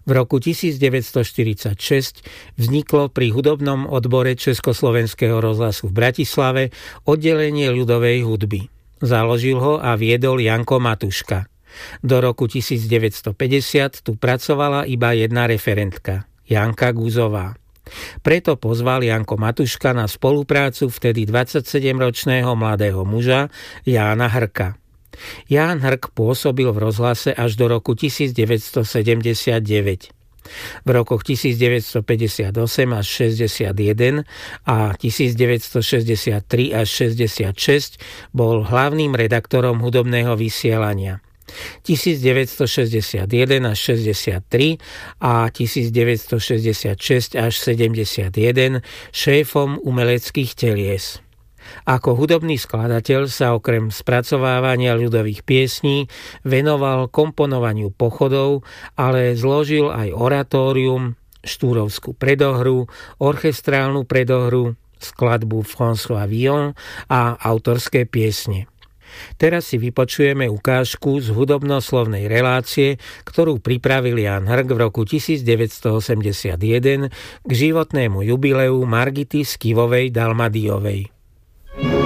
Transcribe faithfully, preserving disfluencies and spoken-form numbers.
V roku devätnásťstoštyridsaťšesť vzniklo pri hudobnom odbore Československého rozhlasu v Bratislave oddelenie ľudovej hudby. Založil ho a viedol Janko Matuška. Do roku devätnásťstopäťdesiat tu pracovala iba jedna referentka, Janka Guzová. Preto pozval Janko Matuška na spoluprácu vtedy dvadsaťsedemročného mladého muža Jána Hrka. Ján Hrk pôsobil v rozhlase až do roku devätnásťstosedemdesiatdeväť. V rokoch devätnásťstopäťdesiatosem až šesťdesiatjeden a devätnásťstošesťdesiattri až šesťdesiatšesť bol hlavným redaktorom hudobného vysielania. devätnásťstošesťdesiatjeden až šesťdesiattri a devätnásťstošesťdesiatšesť až sedemdesiatjeden šéfom umeleckých telies. Ako hudobný skladateľ sa okrem spracovávania ľudových piesní venoval komponovaniu pochodov, ale zložil aj oratórium, štúrovskú predohru, orchestrálnu predohru, skladbu François Villon a autorské piesne. Teraz si vypočujeme ukážku z hudobnoslovnej relácie, ktorú pripravil Ján Hrk v roku devätnásťstoosemdesiatjeden k životnému jubileu Margity Skivovej Dalmadiovej.